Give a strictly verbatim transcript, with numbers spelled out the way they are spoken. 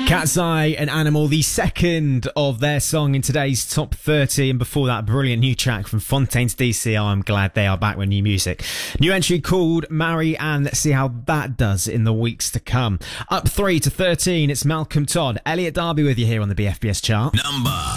Cat's Eye and Animal, the second of their song in today's top thirty, and before that, brilliant new track from Fontaines D C. I'm glad they are back with new music. New entry called Marry Ann. Let's see how that does in the weeks to come. Up three to thirteen, it's Malcolm Todd, Elliot Darby with you here on the B F B S chart. Number